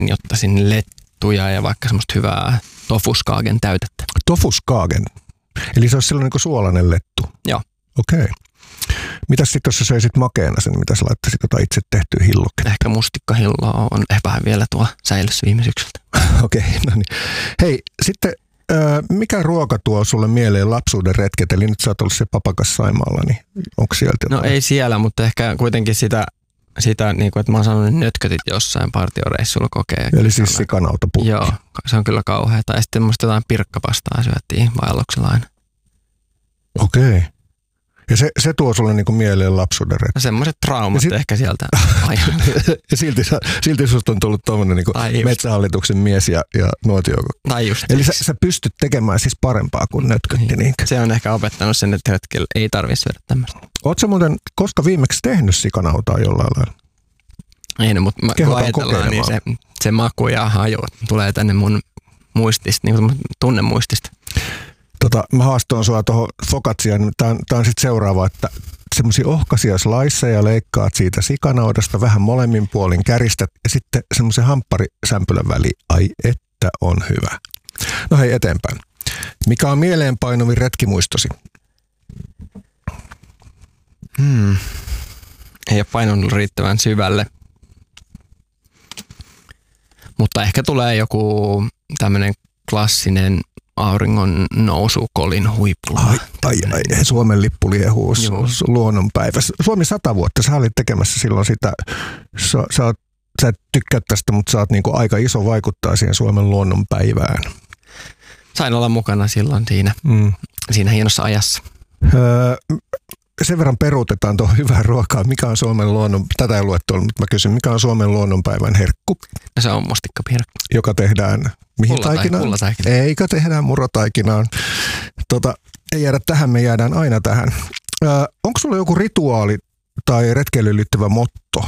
niin ottaisin lettuja ja vaikka semmoista hyvää tofuskaagen täytettä. Tofuskaagen? Eli se olisi sellainen niin kuin suolainen lettu? Joo. Okei. Mitäs sitten, jos sä söisit makeana sen, mitä sä laittaisit jotain itse tehtyä hilloketta? Ehkä mustikkahilloa on vähän vielä tuo säilössä viime syksyltä. Okei, no niin. Hei, sitten mikä ruoka tuo sulle mieleen lapsuuden retket? Eli nyt sä oot ollut se Papakas Saimaalla, niin onko sieltä jotain? No ei siellä, mutta ehkä kuitenkin sitä niin kuin, että mä oon sanonut nötkötit jossain partioreissulla kokea. Eli siis sikanautapukki. Joo, se on kyllä kauheata. Ja sitten musta jotain pirkkapastaa syöttiin vaelluksella aina. Okei. Ja se tuo sulle niinku mieleen lapsuuden retket? No semmoiset traumat ehkä sieltä. Ja silti susta on tullut tommonen niinku Metsähallituksen mies ja nuotioukko. Eli sä pystyt tekemään siis parempaa kuin nötkötti. Niin. Se on ehkä opettanut sen, että hetkellä ei tarvitse syödä tämmöistä. Oot sä muuten koska viimeksi tehnyt sikanautaa jollain lailla? Ei, no, mutta kun ajatellaan, niin se maku ja haju tulee tänne mun muistista, niin kuin tunnemuistista. Mä haastoin sua tuohon focacciaan. Tää on sitten seuraava, että semmoisia ohkaisia sliceja leikkaat siitä sikanaudasta, vähän molemmin puolin käristät ja sitten semmoisen hampparisämpylän väliin. Ai että on hyvä. No hei, eteenpäin. Mikä on mieleenpainuvin retkimuistosi? Ei ole painunut riittävän syvälle. Mutta ehkä tulee joku tämmöinen klassinen auringon nousu Kolin huipulla. Ai, Suomen lippu liehuu luonnonpäivä. Suomi 100 vuotta, sä olit tekemässä silloin sitä, sä et tykkää tästä, mutta sä oot niinku aika iso vaikuttaa siihen Suomen luonnonpäivään. Sain olla mukana silloin siinä hienossa ajassa. Sen verran peruutetaan tuohon hyvää ruokaa. Mikä on Suomen tätä ei luettu, mutta mä kysyn, mikä on Suomen luonnonpäivän herkku? Se on mustikkapirkku. Joka tehdään mihin taikinaan? Eikö tehdään murotaikinaan? Ei jäädä tähän, me jäädään aina tähän. Onko sulla joku rituaali tai retkeilyyn liittyvä motto?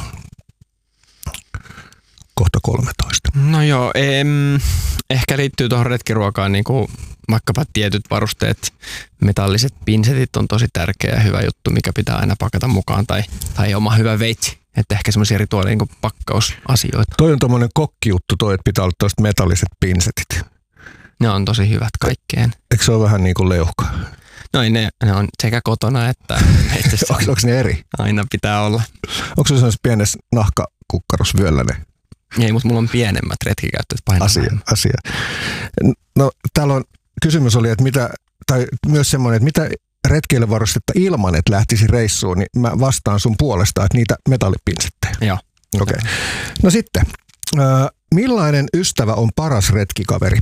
Kohta 13. No joo, ehkä liittyy tuohon retkiruokaan niin kuin vaikkapa tietyt varusteet, metalliset pinsetit on tosi tärkeä ja hyvä juttu, mikä pitää aina pakata mukaan tai oma hyvä veitsi. Että ehkä semmoisia rituaaleja niin pakkausasioita. Toi on tommonen kokkijuttu toi, että pitää olla toiset metalliset pinsetit. Ne on tosi hyvät kaikkeen. Eikö se ole vähän niin kuin leuhka? No ne on sekä kotona että Onko ne eri? Aina pitää olla. Onko se sellaisessa pienessä nahkakukkarusvyöllä ne? Ei, mutta mulla on pienemmät retkikäyttöiset painaa. Asia. No täällä on kysymys oli, että tai myös semmoinen, että mitä retkeilyvarustetta ilman, että lähtisi reissuun, niin mä vastaan sun puolesta, että niitä metallipinsettejä. Joo. Okei. No sitten, millainen ystävä on paras retkikaveri?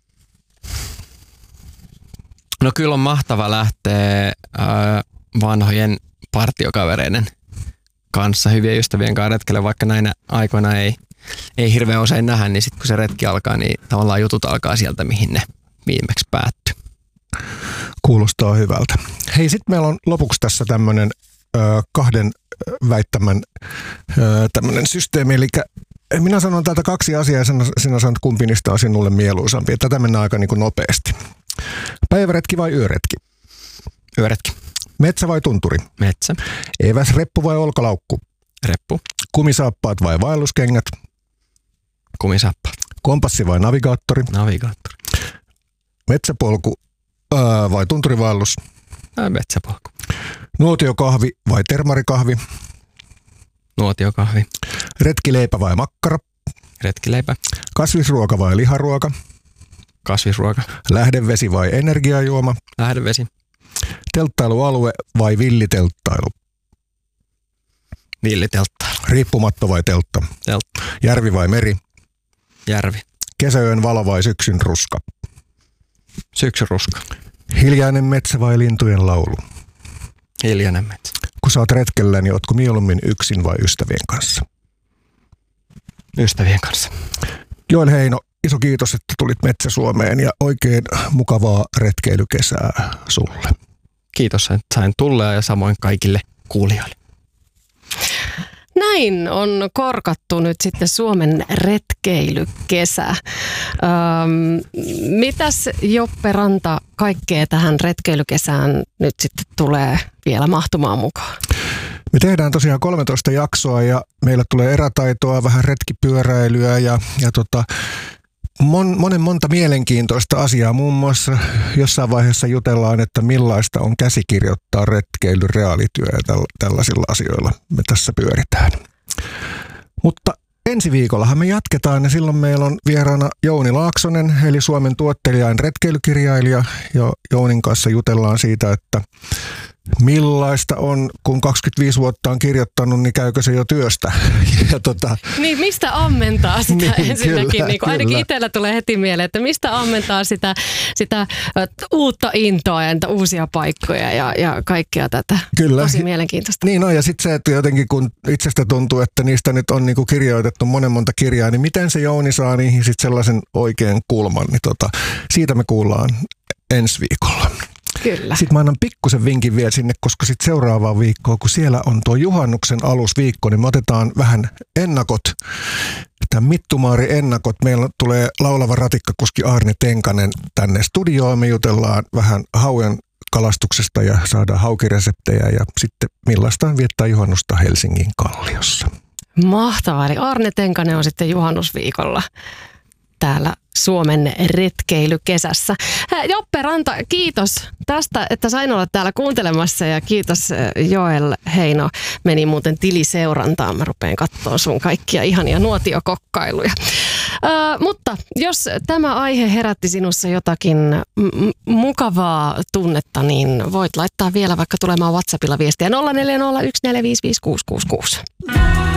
No kyllä on mahtava lähteä vanhojen partiokavereiden kanssa, hyvien ystävien kanssa retkelle, vaikka näinä aikoina ei hirveän usein nähdä, niin sitten kun se retki alkaa, niin tavallaan jutut alkaa sieltä, mihin ne viimeksi päättyy. Kuulostaa hyvältä. Hei, sitten meillä on lopuksi tässä tämmöinen kahden väittämän tämmöinen systeemi, eli minä sanon täältä kaksi asiaa ja sinä sanot, kumpi niistä on sinulle mieluisampi. Tätä mennään aika niin kuin nopeasti. Päiväretki vai yöretki? Yöretki. Metsä vai tunturi? Metsä. Eväsreppu vai olkalaukku? Reppu. Kumisaappaat vai vaelluskengät? Kumisaappaat. Kompassi vai navigaattori? Navigaattori. Metsäpolku vai tunturivaellus? Metsäpolku. Nuotiokahvi vai termarikahvi? Nuotiokahvi. Retkileipä vai makkara? Retkileipä. Kasvisruoka vai liharuoka? Kasvisruoka. Lähdevesi vai energiajuoma? Lähdevesi. Telttailualue vai villitelttailu? Villitelttailu. Riippumatto vai teltta? Teltta. Järvi vai meri? Järvi. Kesäyön valo vai syksyn ruska? Syksyn ruska. Hiljainen metsä vai lintujen laulu? Hiljainen metsä. Kun sä oot retkellä, niin ootko mieluummin yksin vai ystävien kanssa? Ystävien kanssa. Joel Heino, iso kiitos, että tulit Metsä Suomeen ja oikein mukavaa retkeilykesää sulle. Kiitos, että sain tulla ja samoin kaikille kuulijoille. Näin on korkattu nyt sitten Suomen retkeilykesä. Mitäs Joppe Ranta kaikkea tähän retkeilykesään nyt sitten tulee vielä mahtumaan mukaan? Me tehdään tosiaan 13 jaksoa ja meillä tulee erätaitoa, vähän retkipyöräilyä ja monta mielenkiintoista asiaa. Muun muassa jossain vaiheessa jutellaan, että millaista on käsikirjoittaa retkeily, reaalityö ja tällaisilla asioilla me tässä pyöritään. Mutta ensi viikollahan me jatketaan ja silloin meillä on vieraana Jouni Laaksonen, eli Suomen tuottelijain retkeilykirjailija. Ja Jounin kanssa jutellaan siitä, että millaista on, kun 25 vuotta on kirjoittanut, niin käykö se jo työstä? Niin, mistä ammentaa sitä niin, ensinnäkin? Kyllä, niin ainakin itsellä tulee heti mieleen, että mistä ammentaa sitä uutta intoa ja uusia paikkoja ja kaikkea tätä. Kyllä. Tosi mielenkiintoista. Niin on, ja sitten se, että jotenkin kun itsestä tuntuu, että niistä nyt on niinku kirjoitettu monta kirjaa, niin miten se Jouni saa niihin sitten sellaisen oikean kulman, niin siitä me kuullaan ensi viikolla. Kyllä. Sitten mä annan pikkusen vinkin vielä sinne, koska sitten seuraavaan viikkoon, kun siellä on tuo juhannuksen alusviikko, niin me otetaan vähän ennakot, tämä Mittumaari-ennakot. Meillä tulee laulava ratikkakuski Arne Tenkanen tänne studioon. Me jutellaan vähän haujen kalastuksesta ja saadaan haukireseptejä ja sitten millaista on viettää juhannusta Helsingin Kalliossa. Mahtavaa. Eli Arne Tenkanen on sitten juhannusviikolla täällä Suomen retkeilykesässä. Joppe Ranta, kiitos tästä, että sain olla täällä kuuntelemassa ja kiitos Joel Heino. Meni muuten tiliseurantaan. Mä rupean katsoa sun kaikkia ihania nuotiokokkailuja. Mutta jos tämä aihe herätti sinussa jotakin mukavaa tunnetta, niin voit laittaa vielä vaikka tulemaan WhatsAppilla viestiä 0401455666.